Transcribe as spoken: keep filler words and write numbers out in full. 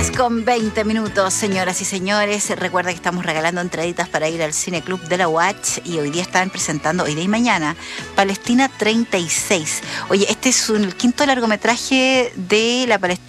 Con veinte minutos, señoras y señores. Recuerda que estamos regalando entraditas para ir al Cine Club de la U A Ch y hoy día están presentando, hoy día y mañana, Palestina treinta y seis. Oye, este es un, el quinto largometraje de la Palestina.